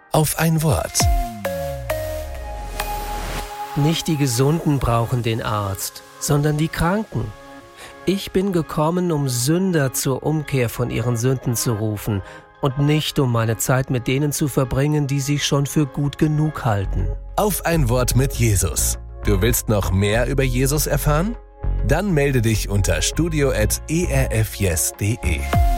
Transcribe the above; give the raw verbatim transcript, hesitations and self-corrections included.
Auf ein Wort. Nicht die Gesunden brauchen den Arzt, sondern die Kranken. Ich bin gekommen, um Sünder zur Umkehr von ihren Sünden zu rufen und nicht, um meine Zeit mit denen zu verbringen, die sich schon für gut genug halten. Auf ein Wort mit Jesus. Du willst noch mehr über Jesus erfahren? Dann melde dich unter studio at e r f yes punkt de.